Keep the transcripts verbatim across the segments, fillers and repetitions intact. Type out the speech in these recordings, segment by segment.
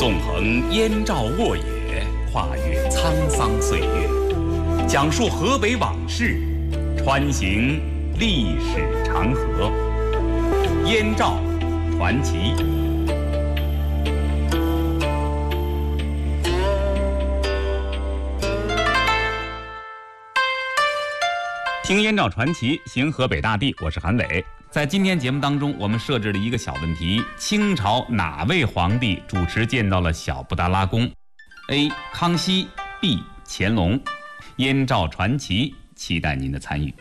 纵横燕赵沃野，跨越沧桑岁月，讲述河北往事，穿行历史长河。燕赵传奇。听燕赵传奇，行河北大地，我是韩伟。在今天节目当中，我们设置了一个小问题：清朝哪位皇帝主持建造了小布达拉宫 ？A. 康熙 B. 乾隆。燕赵传奇，期待您的参与。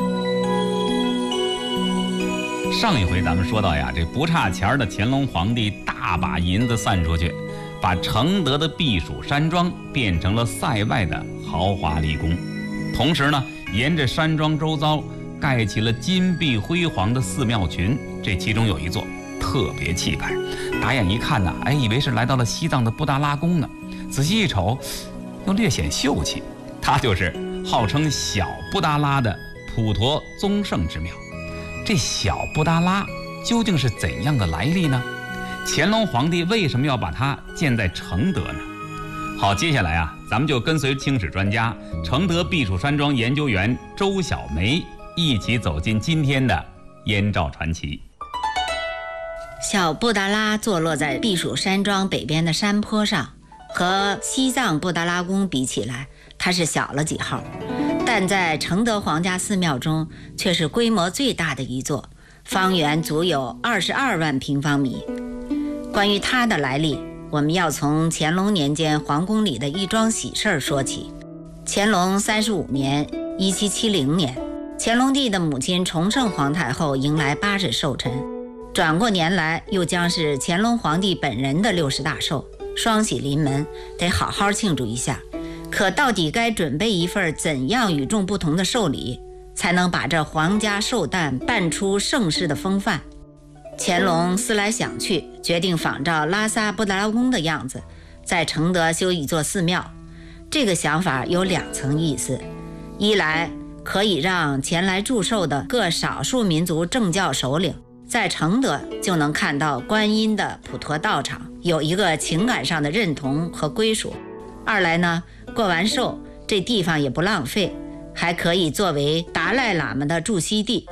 上一回咱们说到呀，这不差钱的乾隆皇帝大把银子散出去，把承德的避暑山庄变成了塞外的豪华丽宫，同时呢，沿着山庄周遭盖起了金碧辉煌的寺庙群，这其中有一座特别气派，打眼一看呢，哎，以为是来到了西藏的布达拉宫呢，仔细一瞅，又略显秀气，它就是号称小布达拉的普陀宗圣之庙。这小布达拉究竟是怎样的来历呢？乾隆皇帝为什么要把它建在承德呢？好，接下来啊，咱们就跟随清史专家、承德避暑山庄研究员周小梅一起走进今天的燕赵传奇。 小布达拉坐落在避暑山庄北边的山坡上，和西藏布达拉宫比起来，它是小了几号，但在承德皇家寺庙中却是规模最大的一座，方圆足有二十二万平方米。关于它的来历，我们要从乾隆年间皇宫里的一桩喜事说起。乾隆三十五年一七七零年，乾隆帝的母亲崇圣皇太后迎来八十寿辰，转过年来又将是乾隆皇帝本人的六十大寿，双喜临门，得好好庆祝一下。可到底该准备一份怎样与众不同的寿礼，才能把这皇家寿诞办出盛世的风范？乾隆思来想去，决定仿照拉萨布达拉宫的样子，在承德修一座寺庙。这个想法有两层意思：一来可以让前来祝寿的各少数民族政教首领在承德就能看到观音的普陀道场，有一个情感上的认同和归属；二来呢，过完寿这地方也不浪费，还可以作为达赖喇嘛的驻锡地。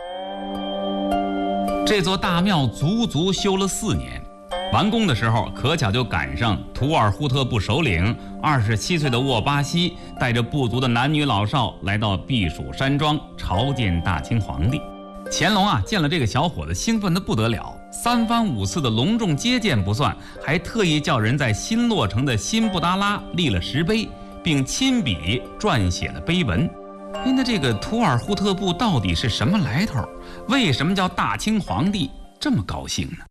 这座大庙足足修了四年，完工的时候可巧就赶上图尔扈特部首领二十七岁的沃巴西带着部族的男女老少来到避暑山庄朝见大清皇帝。乾隆啊，见了这个小伙子，兴奋得不得了，三番五次的隆重接见不算，还特意叫人在新落成的新布达拉立了石碑，并亲笔撰写了碑文。哎，那这个图尔扈特部到底是什么来头？为什么叫大清皇帝这么高兴呢？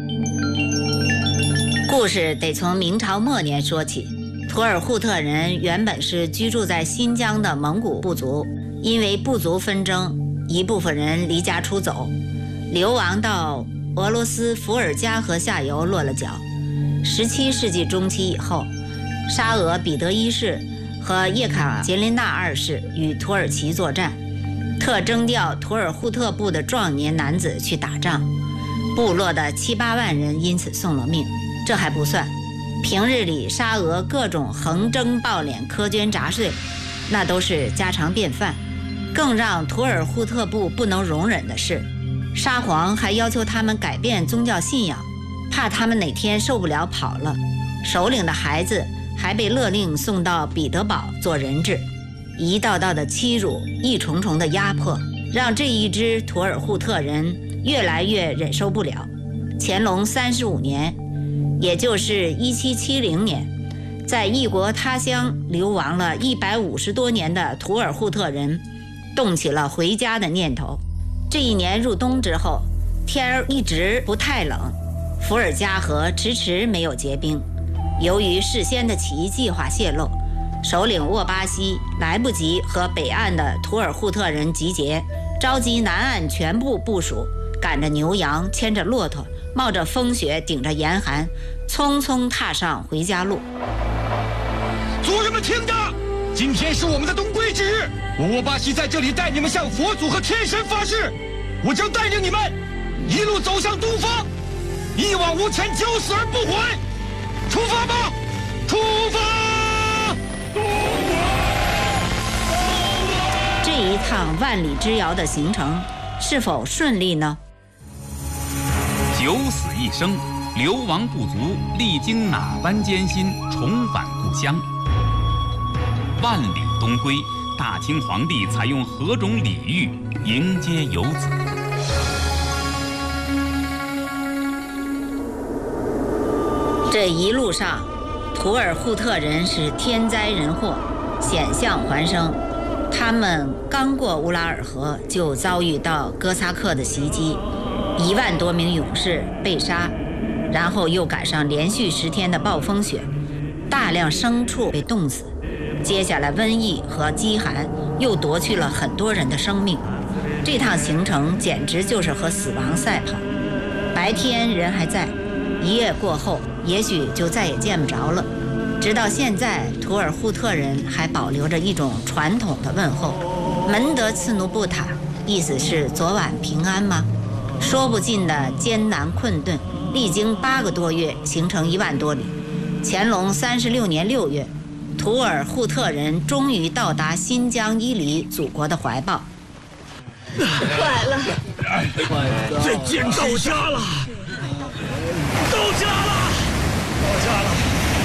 故事得从明朝末年说起。图尔扈特人原本是居住在新疆的蒙古部族，因为部族纷争，一部分人离家出走，流亡到俄罗斯伏尔加河下游落了脚。十七世纪中期以后，沙俄彼得一世和叶卡捷琳娜二世与土耳其作战，特征调图尔扈特部的壮年男子去打仗，部落的七八万人因此送了命。这还不算，平日里沙俄各种横征暴敛、苛捐杂税，那都是家常便饭。更让图尔扈特部不能容忍的是，沙皇还要求他们改变宗教信仰，怕他们哪天受不了跑了。首领的孩子还被勒令送到彼得堡做人质。一道道的欺辱，一重重的压迫，让这一支图尔扈特人越来越忍受不了。乾隆三十五年，也就是一七七零年，在异国他乡流亡了一百五十多年的图尔扈特人动起了回家的念头。这一年入冬之后，天儿一直不太冷，伏尔加河迟迟没有结冰。由于事先的起义计划泄露，首领沃巴西来不及和北岸的图尔扈特人集结，召集南岸全部部署，赶着牛羊，牵着骆驼，冒着风雪，顶着严寒，匆匆踏上回家路。 族人们听着，今天是我们的东归之日，我沃巴西在这里带你们向佛祖和天神发誓，我将带领你们一路走向东方，一往无前，九死而不悔。出发发吧！出发！ 这一趟万里之遥的行程是否顺利呢？ 九死一生，流亡部族历经哪般艰辛，重返故乡？万里东归，大清皇帝采用何种礼遇迎接游子？ 这一路上，图尔扈特人是天灾人祸，险象环生。他们刚过乌拉尔河，就遭遇到哥萨克的袭击，一万多名勇士被杀，然后又赶上连续十天的暴风雪，大量牲畜被冻死。接下来瘟疫和饥寒又夺去了很多人的生命。这趟行程简直就是和死亡赛跑。白天人还在，一夜过后也许就再也见不着了。直到现在，图尔扈特人还保留着一种传统的问候，门德次努布塔，意思是昨晚平安吗？说不尽的艰难困顿，历经八个多月，行程一万多里。乾隆三十六年六月，图尔扈特人终于到达新疆伊犁祖国的怀抱。 快了， 这简直到家了，到家了，到家了，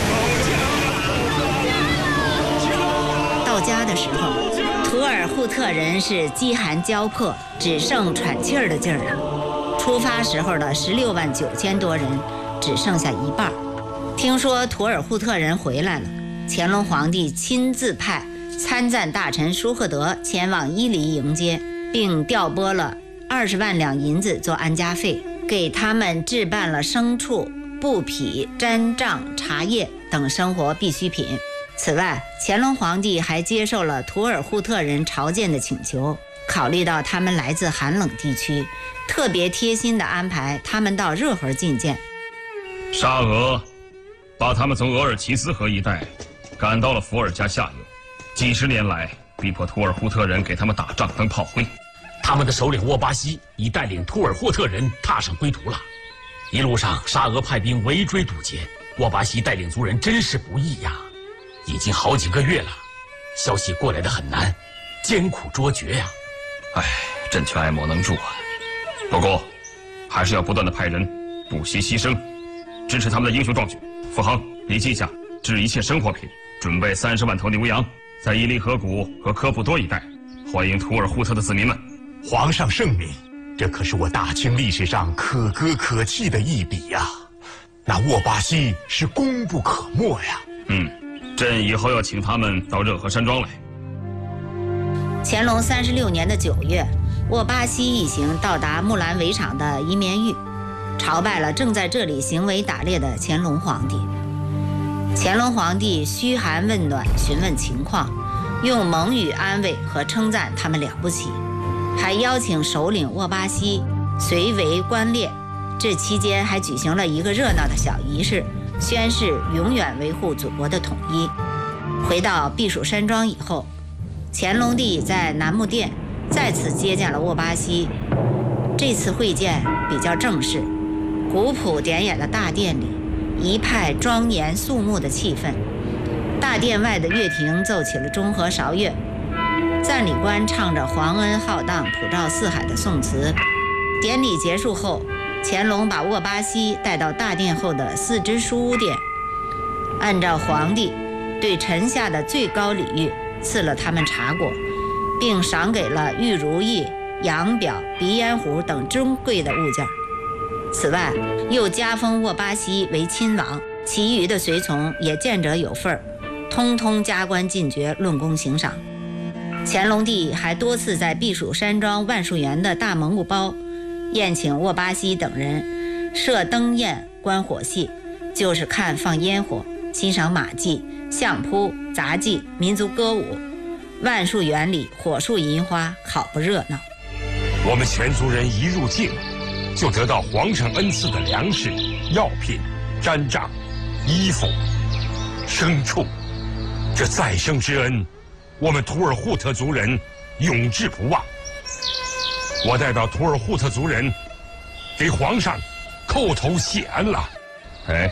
到家的时候，图尔扈特人是饥寒交迫，只剩喘气儿的劲儿了。出发时候的十六万九千多人，只剩下一半。听说图尔扈特人回来了，乾隆皇帝亲自派参赞大臣舒赫德前往伊犁迎接，并调拨了二十万两银子做安家费，给他们置办了牲畜、布匹、毡帐、茶叶等生活必需品。此外，乾隆皇帝还接受了图尔扈特人朝见的请求，考虑到他们来自寒冷地区，特别贴心地安排他们到热河觐见。 沙俄把他们从额尔齐斯河一带赶到了伏尔加下游，几十年来逼迫图尔扈特人给他们打仗当炮灰。 他们的首领沃巴西已带领图尔扈特人踏上归途了。一路上沙俄派兵围追堵截，沃巴西带领族人真是不易呀。已经好几个月了，消息过来的很难，艰苦卓绝呀。 唉，朕却爱莫能助啊。不过，还是要不断的派人不惜牺牲，支持他们的英雄壮举。傅恒，你记下，置一切生活品，准备三十万头牛羊，在伊犁河谷和科布多一带，欢迎图尔扈特的子民们。 皇上圣明，这可是我大清历史上可歌可泣的一笔呀！那沃巴西是功不可没呀。 嗯。朕以后要请他们到热河山庄来。 乾隆三十六年的九月，沃巴西一行到达木兰围场的伊棉峪，朝拜了正在这里行为打猎的乾隆皇帝。乾隆皇帝嘘寒问暖，询问情况，用蒙语安慰和称赞他们了不起，还邀请首领沃巴西随围观猎。这期间还举行了一个热闹的小仪式，宣誓永远维护祖国的统一。回到避暑山庄以后，乾隆帝在楠木殿再次接见了沃巴西。这次会见比较正式，古朴典雅的大殿里一派庄严肃穆的气氛。大殿外的乐亭奏起了中和韶乐，赞礼官唱着皇恩浩荡、普照四海的颂词。典礼结束后，乾隆把沃巴西带到大殿后的四支书屋殿，按照皇帝对臣下的最高礼遇，赐了他们茶果，并赏给了玉如意、羊表、鼻烟壶等珍贵的物件。此外，又加封沃巴西为亲王，其余的随从也见者有份儿，通通加官进爵，论功行赏。乾隆帝还多次在避暑山庄万树园的大蒙古包宴请沃巴西等人，设灯宴、观火戏，就是看放烟火、欣赏马技、相扑、杂技、民族歌舞。万树园里火树银花，好不热闹。 我们全族人一入境，就得到皇上恩赐的粮食、药品、毡帐、衣服、牲畜，这再生之恩，我们图尔扈特族人永志不忘。我代表图尔扈特族人给皇上叩头谢恩了。 哎，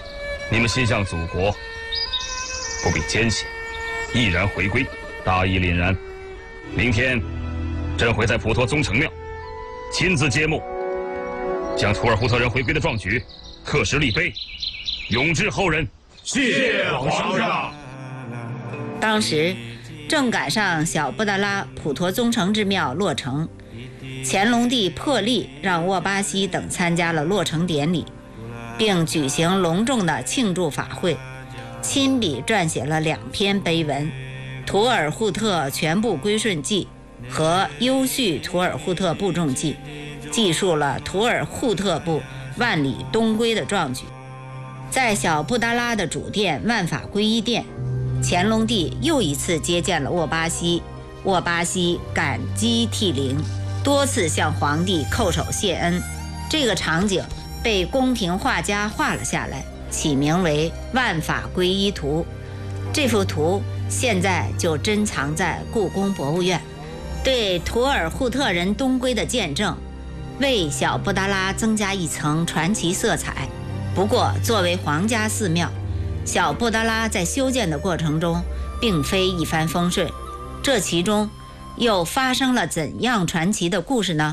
你们心向祖国，不必艰险，毅然回归，大义凛然。明天，朕会在普陀宗城庙亲自揭幕，将图尔扈特人回归的壮举刻石立碑，永志后人。 谢皇上。 当时正赶上小布达拉普陀宗城之庙落成，乾隆帝破例让沃巴西等参加了落成典礼，并举行隆重的庆祝法会，亲笔撰写了两篇碑文《图尔扈特全部归顺记》和《优叙图尔扈特部众记》，记述了图尔扈特部万里东归的壮举。在小布达拉的主殿万法归一殿，乾隆帝又一次接见了沃巴西，沃巴西感激涕零，多次向皇帝叩首谢恩。这个场景被宫廷画家画了下来，起名为《万法归一图》。这幅图现在就珍藏在故宫博物院，对图尔扈特人东归的见证，为小布达拉增加一层传奇色彩。不过，作为皇家寺庙，小布达拉在修建的过程中并非一帆风顺，这其中又发生了怎样传奇的故事呢？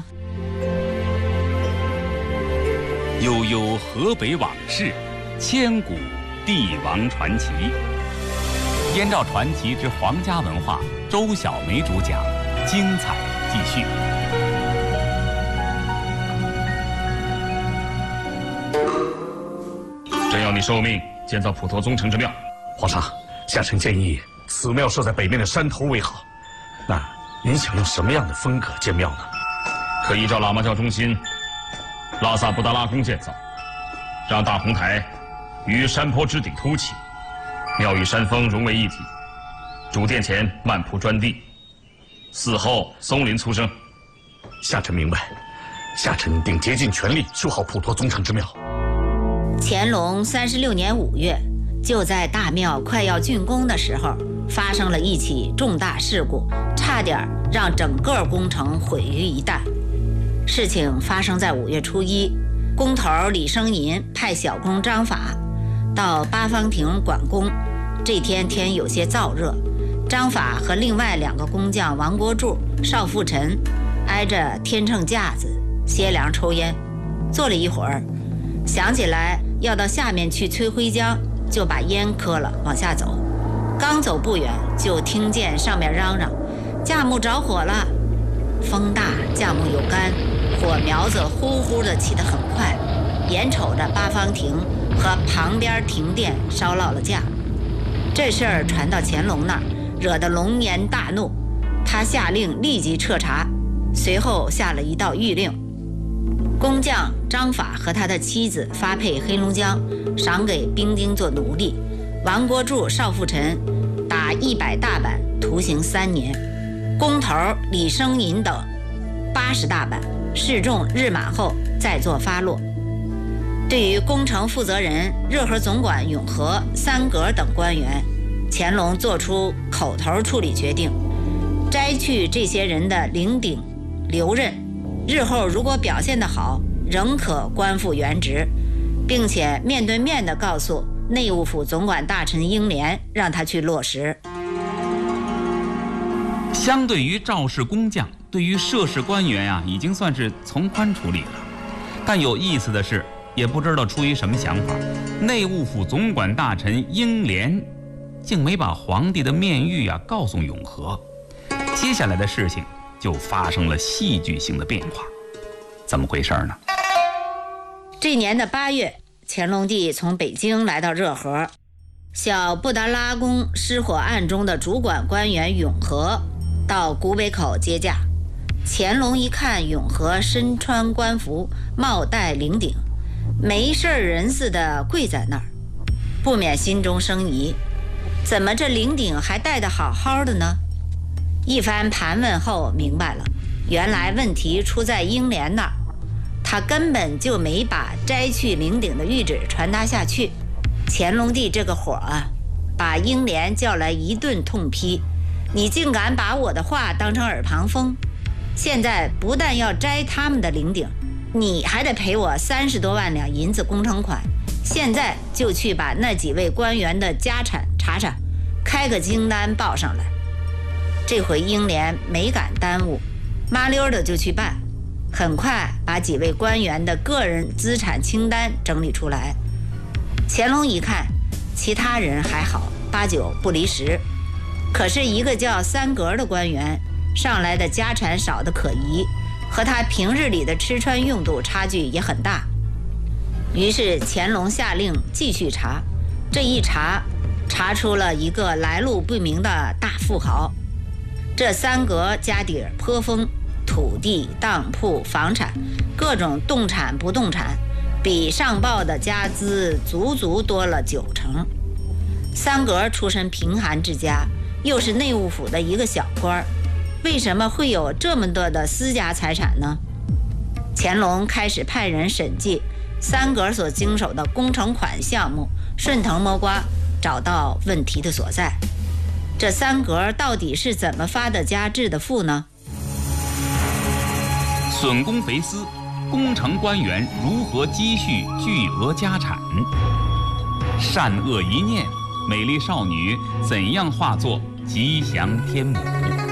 悠悠河北往事，千古帝王传奇。燕赵传奇之皇家文化，周小梅主讲，精彩继续。 朕要你受命建造普陀宗城之庙。 皇上，下臣建议此庙设在北面的山头为好。那您想用什么样的风格建庙呢？ 可依照喇嘛教中心拉萨布达拉宫建造，让大红台于山坡之顶凸起，庙与山峰融为一体。主殿前漫铺砖地，寺后松林粗生。 下臣明白，下臣定竭尽全力修好普陀宗城之庙。 乾隆三十六年五月，就在大庙快要竣工的时候，发生了一起重大事故，差点让整个工程毁于一旦。事情发生在五月初一，工头李生银派小工张法到八方亭管工。这天天有些燥热，张法和另外两个工匠王国柱、邵富臣挨着天秤架子歇凉抽烟，坐了一会儿，想起来要到下面去催灰浆，就把烟磕了，往下走。刚走不远，就听见上面嚷嚷：“架木着火了！”风大，架木有干，火苗子呼呼的起得很快，眼瞅着八方亭和旁边亭殿烧落了架。这事儿传到乾隆那儿，惹得龙颜大怒，他下令立即彻查，随后下了一道谕令：工匠张法和他的妻子发配黑龙江，赏给兵丁做奴隶；王国柱、邵富臣打一百大板，徒刑三年；工头李生银等八十大板，示众日满后再做发落。对于工程负责人热河总管永和、三格等官员，乾隆作出口头处理决定，摘去这些人的领顶留任，日后如果表现得好，仍可官复原职，并且面对面地告诉内务府总管大臣英莲，让他去落实。 相对于赵氏工匠，对于涉事官员呀、啊，已经算是从宽处理了。但有意思的是，也不知道出于什么想法，内务府总管大臣英莲竟没把皇帝的面谕啊告诉永和。接下来的事情就发生了戏剧性的变化。怎么回事呢？ 这年的八月，乾隆帝从北京来到热河，小布达拉宫失火案中的主管官员永和到古北口接驾。乾隆一看永和身穿官服，帽戴领顶，没事人似的跪在那儿，不免心中生疑，怎么这领顶还戴得好好的呢？一番盘问后明白了，原来问题出在英莲那儿，他根本就没把摘去领顶的谕旨传达下去。乾隆帝这个火啊，把英莲叫来一顿痛批：你竟敢把我的话当成耳旁风！现在不但要摘他们的领顶，你还得赔我三十多万两银子工程款， 现在就去把那几位官员的家产查查，开个清单报上来。这回英莲没敢耽误，麻溜的就去办，很快把几位官员的个人资产清单整理出来。乾隆一看，其他人还好，八九不离十，可是一个叫三格的官员上来的家产少得可疑，和他平日里的吃穿用度差距也很大。于是乾隆下令继续查，这一查，查出了一个来路不明的大富豪。这三格家底儿颇丰，土地、当铺、房产，各种动产不动产，比上报的家资足足多了九成。三格出身贫寒之家，又是内务府的一个小官，为什么会有这么多的私家财产呢？乾隆开始派人审计三格所经手的工程款项目，顺藤摸瓜，找到问题的所在。这三格到底是怎么发的家致的富呢？ 损公肥私，工程官员如何积蓄巨额家产？善恶一念，美丽少女怎样化作吉祥天母？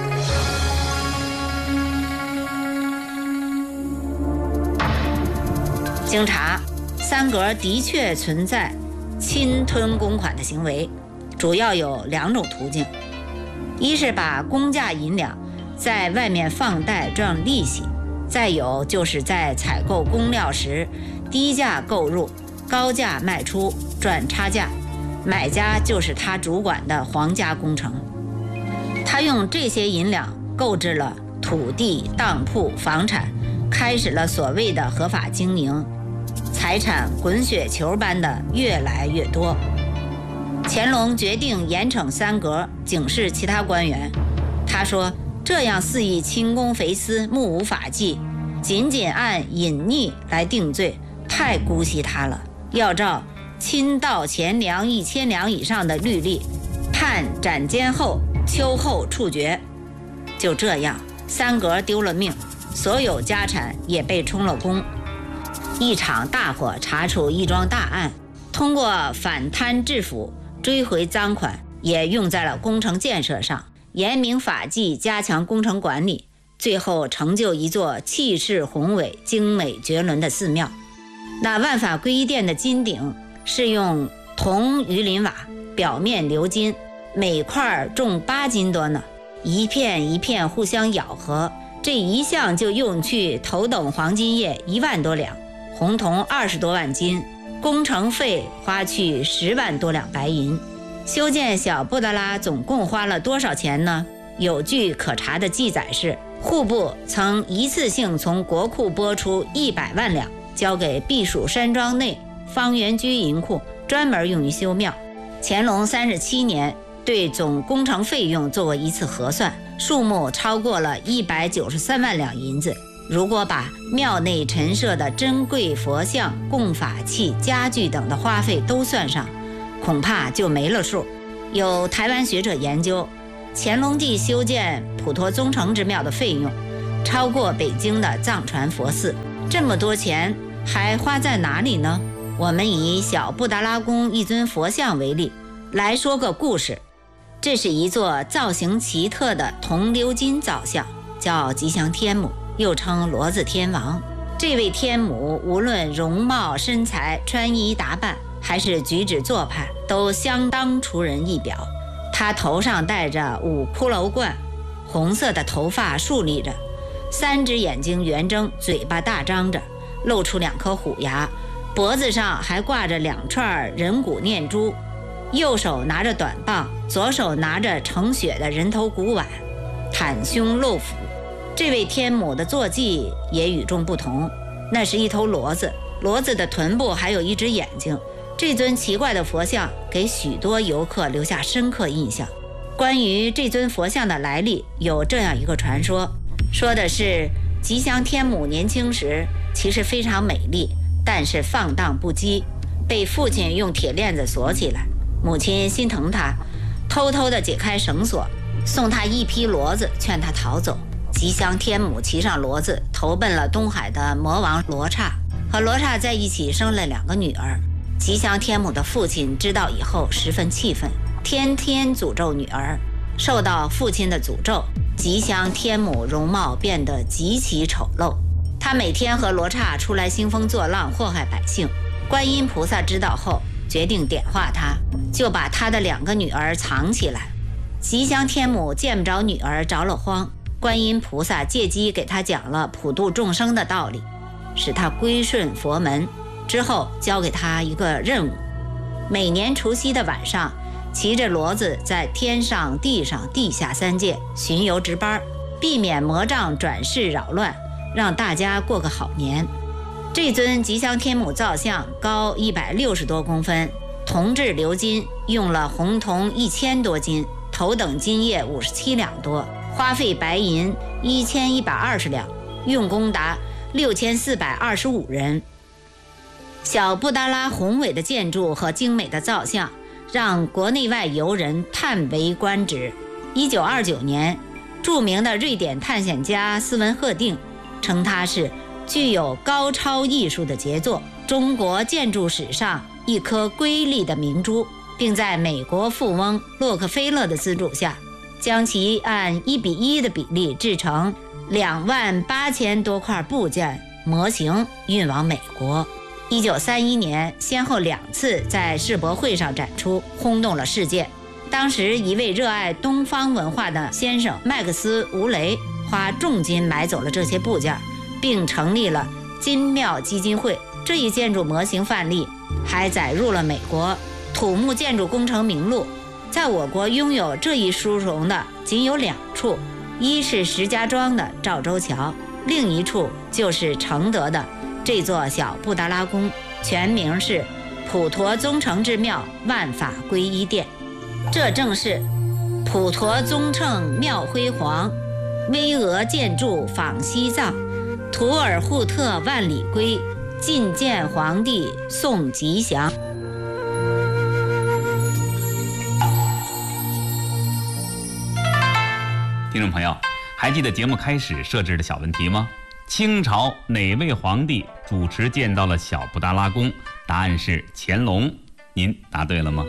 经查，三格的确存在侵吞公款的行为，主要有两种途径：一是把公价银两在外面放贷赚利息，再有就是在采购工料时低价购入，高价卖出赚差价，买家就是他主管的皇家工程。他用这些银两购置了土地、当铺、房产，开始了所谓的合法经营，财产滚雪球般的越来越多。乾隆决定严惩三格，警示其他官员。他说，这样肆意轻公肥私，目无法纪，仅仅按隐匿来定罪，太姑息他了，要照侵盗钱粮一千两以上的律例，判斩监后秋后处决。就这样，三格丢了命，所有家产也被充了公。一场大火查处一桩大案，通过反贪治腐，追回赃款，也用在了工程建设上，严明法纪，加强工程管理，最后成就一座气势宏伟、精美绝伦的寺庙。那万法皈依殿的金顶是用铜鱼鳞瓦，表面鎏金，每块重八斤多呢，一片一片互相咬合，这一项就用去头等黄金叶一万多两，红铜二十多万斤，工程费花去十万多两白银。修建小布达拉总共花了多少钱呢？有据可查的记载是，户部曾一次性从国库拨出一百万两，交给避暑山庄内方圆居银库，专门用于修庙。乾隆三十七年对总工程费用做过一次核算，数目超过了一百九十三万两银子。如果把庙内陈设的珍贵佛像、供法器、家具等的花费都算上，恐怕就没了数。有台湾学者研究，乾隆帝修建普陀宗成之庙的费用超过北京的藏传佛寺，这么多钱还花在哪里呢？我们以小布达拉宫一尊佛像为例来说个故事。这是一座造型奇特的铜鎏金造像，叫吉祥天母，又称骡子天王。这位天母无论容貌身材、穿衣打扮还是举止做派，都相当出人意表。她头上戴着五骷髅冠，红色的头发竖立着，三只眼睛圆睁，嘴巴大张着，露出两颗虎牙，脖子上还挂着两串人骨念珠，右手拿着短棒，左手拿着盛血的人头骨碗，袒胸露腹。这位天母的坐骑也与众不同，那是一头骡子，骡子的臀部还有一只眼睛。这尊奇怪的佛像给许多游客留下深刻印象。关于这尊佛像的来历，有这样一个传说，说的是吉祥天母年轻时其实非常美丽，但是放荡不羁，被父亲用铁链子锁起来。母亲心疼她，偷偷地解开绳索，送她一匹骡子，劝她逃走。吉祥天母骑上骡子，投奔了东海的魔王罗刹，和罗刹在一起生了两个女儿。 吉祥天母的父亲知道以后十分气愤，天天诅咒女儿。受到父亲的诅咒，吉祥天母容貌变得极其丑陋。他每天和罗刹出来兴风作浪，祸害百姓。观音菩萨知道后，决定点化他，就把他的两个女儿藏起来。吉祥天母见不着女儿，着了慌。观音菩萨借机给他讲了普度众生的道理，使他归顺佛门。之后交给他一个任务，每年除夕的晚上，骑着骡子在天上、地上、地下三界巡游值班，避免魔障转世扰乱，让大家过个好年。这尊吉祥天母造像高一百六十多公分，铜制鎏金，用了红铜一千多斤，头等金叶五十七两多，花费白银一千一百二十两，用工达六千四百二十五人。小布达拉宏伟的建筑和精美的造像，让国内外游人叹为观止。一九二九年，著名的瑞典探险家斯文赫定称它是具有高超艺术的杰作，中国建筑史上一颗瑰丽的明珠，并在美国富翁洛克菲勒的资助下，将其按一比一的比例制成两万八千多块部件模型，运往美国。一九三一年，先后两次在世博会上展出，轰动了世界。当时，一位热爱东方文化的先生麦克斯·吴雷花重金买走了这些部件，并成立了金庙基金会。这一建筑模型范例还载入了美国土木建筑工程名录。在我国拥有这一殊荣的仅有两处，一是石家庄的赵州桥，另一处就是承德的这座小布达拉宫，全名是普陀宗承之庙万法皈依殿。这正是普陀宗称庙辉煌，巍峨建筑仿西藏，图尔扈特万里归，觐见皇帝送吉祥。 听众朋友，还记得节目开始设置的小问题吗？清朝哪位皇帝主持建造了小布达拉宫？答案是乾隆。您答对了吗？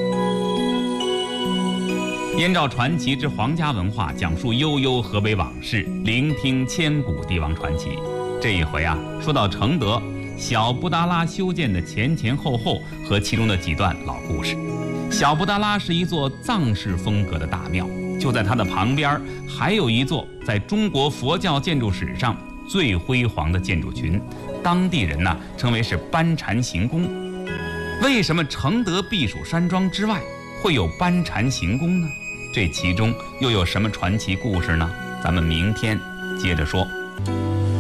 燕赵传奇之皇家文化，讲述悠悠河北往事，聆听千古帝王传奇。这一回啊，说到承德小布达拉修建的前前后后和其中的几段老故事。小布达拉是一座藏式风格的大庙，就在它的旁边还有一座在中国佛教建筑史上最辉煌的建筑群，当地人呢称为是班禅行宫。为什么承德避暑山庄之外会有班禅行宫呢？这其中又有什么传奇故事呢？咱们明天接着说。